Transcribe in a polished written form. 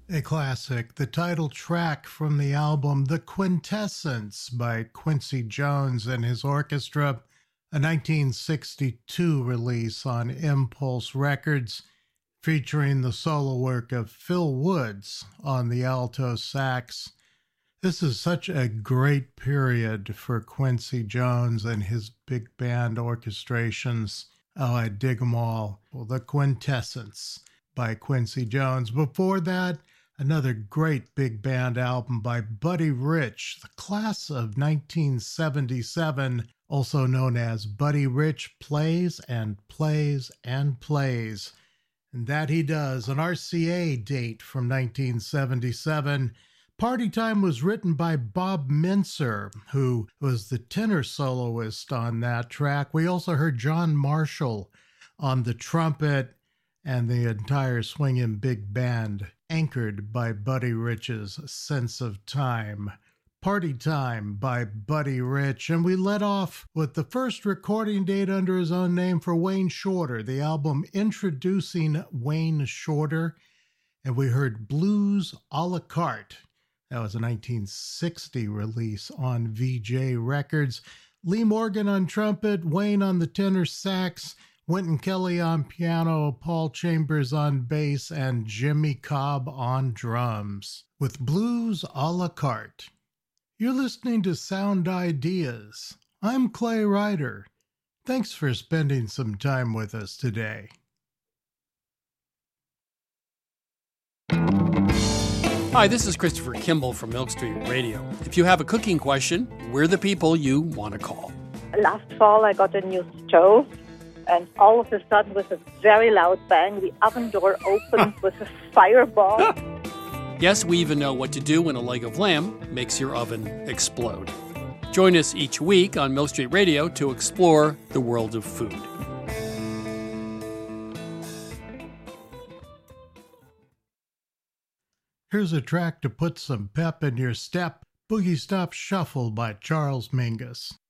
A classic, the title track from the album The Quintessence by Quincy Jones and his orchestra, a 1962 release on Impulse Records, featuring the solo work of Phil Woods on the alto sax. This is such a great period for Quincy Jones and his big band orchestrations. Oh, I dig them all. Well, The Quintessence by Quincy Jones. Before that, another great big band album by Buddy Rich, the class of 1977, also known as Buddy Rich Plays and Plays and Plays. And that he does, an RCA date from 1977. Party Time was written by Bob Mintzer, who was the tenor soloist on that track. We also heard John Marshall on the trumpet and the entire swinging big band, anchored by Buddy Rich's sense of time. Party Time by Buddy Rich, and we let off with the first recording date under his own name for Wayne Shorter, the album Introducing Wayne Shorter, and we heard Blues a la carte. That was a 1960 release on VJ Records. Lee Morgan on trumpet, Wayne on the tenor sax, Wynton Kelly on piano, Paul Chambers on bass, and Jimmy Cobb on drums. With Blues a la carte. You're listening to Sound Ideas. I'm Clay Ryder. Thanks for spending some time with us today. Hi, this is Christopher Kimball from Milk Street Radio. If you have a cooking question, we're the people you want to call. Last fall, I got a new stove, and all of a sudden, with a very loud bang, the oven door opened with a fireball. Yes, we even know what to do when a leg of lamb makes your oven explode. Join us each week on Milk Street Radio to explore the world of food. Here's a track to put some pep in your step, Boogie Stop Shuffle by Charles Mingus.